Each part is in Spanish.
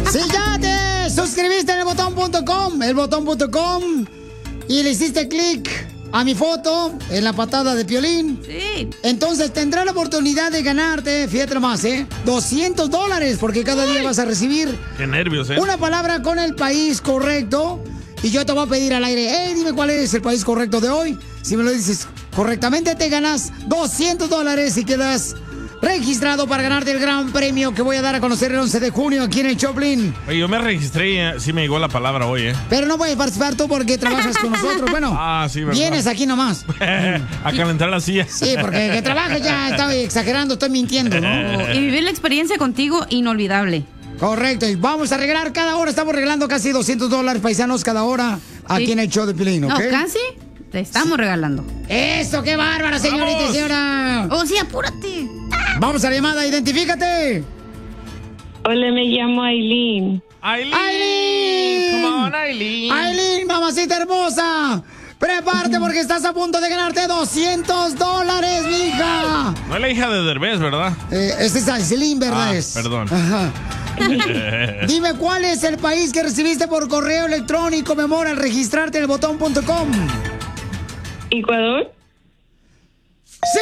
Si ya te suscribiste en elbotón.com, y le hiciste clic a mi foto en la patada de Piolín, sí, entonces tendrás la oportunidad de ganarte, fíjate nomás, $200, porque cada día vas a recibir Qué nervios, una palabra con el país correcto. Y yo te voy a pedir al aire, hey, dime cuál es el país correcto de hoy. Si me lo dices correctamente, te ganas $200 y quedas registrado para ganarte el gran premio que voy a dar a conocer el 11 de junio aquí en el Choplin. Oye, yo me registré y sí me llegó la palabra hoy, Pero no puedes participar tú porque trabajas con nosotros. Bueno, sí, ¿verdad? vienes aquí nomás. A calentar la silla. Sí, porque que trabajas ya, estoy exagerando, estoy mintiendo, ¿no? Y vivir la experiencia contigo, inolvidable. Correcto, y vamos a regalar cada hora, estamos regalando casi $200, paisanos, cada hora aquí en el show de Piolín, ¿ok? No, casi te estamos regalando. ¡Eso, qué bárbara, señorita y señora! ¡Oh, sí, apúrate! Vamos a la llamada, identifícate. Hola, me llamo Aileen. ¡Aileen! Come on, Aileen. ¡Aileen, mamacita hermosa! Prepárate porque estás a punto de ganarte $200, mija. No es la hija de Derbez, ¿verdad? Ese es Aileen, ¿verdad? Perdón. Ajá. Dime cuál es el país que recibiste por correo electrónico, mi amor, al registrarte en elbotón.com. ¿Ecuador? ¡Sí!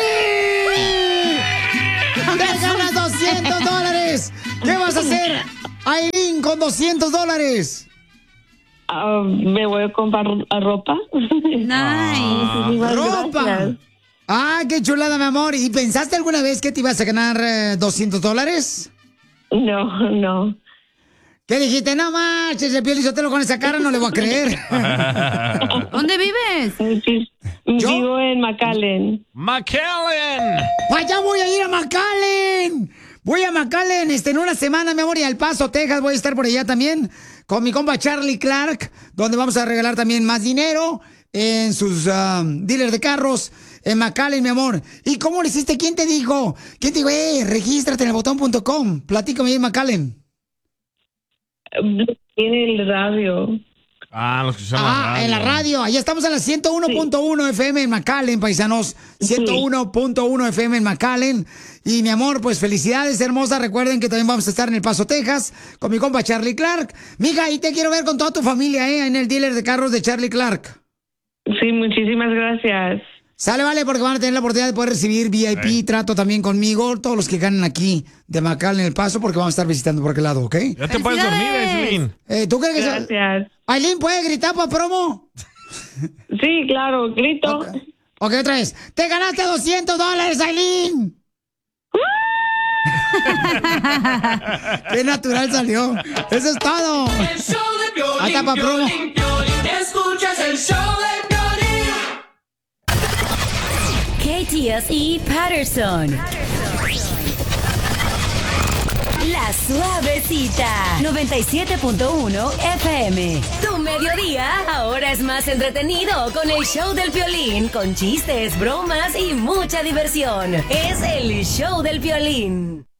¡Te ganas $200! ¿Qué vas a hacer, Aileen, con $200? Me voy a comprar ropa. Nice. ¡Ropa! ¡Ah, qué chulada, mi amor! ¿Y pensaste alguna vez que te ibas a ganar $200? No. ¿Qué dijiste? No marches, el Piolín Sotelo con esa cara no le voy a creer. ¿Dónde vives? Vivo en McAllen. ¡McAllen! ¡Allá voy a ir a McAllen! Voy a McAllen en una semana, mi amor, y al Paso, Texas. Voy a estar por allá también con mi compa Charlie Clark, donde vamos a regalar también más dinero en sus dealers de carros en McAllen, mi amor. ¿Y cómo lo hiciste? ¿Quién te dijo? ¿Quién te dijo? Regístrate en elbotón.com. Platícame ahí en McAllen. Tiene el radio. Los que usan la radio. En la radio. Allá estamos en la 101.1 FM en McAllen, paisanos. 101.1 FM en McAllen. Y mi amor, pues felicidades, hermosa. Recuerden que también vamos a estar en El Paso, Texas, con mi compa Charlie Clark. Mija, y te quiero ver con toda tu familia, en el dealer de carros de Charlie Clark. Sí, muchísimas gracias. Sale, vale, porque van a tener la oportunidad de poder recibir VIP, trato también conmigo, todos los que ganan aquí de McAllen en El Paso, porque vamos a estar visitando por aquel lado, ¿ok? Ya te puedes dormir, Aileen. ¿Tú crees que Gracias. Aileen puede gritar para promo? Sí, claro, grito. Ok, otra vez. ¡Te ganaste $200, Aileen! ¡Qué natural salió! ¡Eso es todo! El show de Piolín, Hasta pa' promo. Piolín, Piolín. Escuchas el show de Piolín. KTSE Patterson. La Suavecita. 97.1 FM. Tu mediodía ahora es más entretenido con el show del Piolín, con chistes, bromas y mucha diversión. Es el show del Piolín.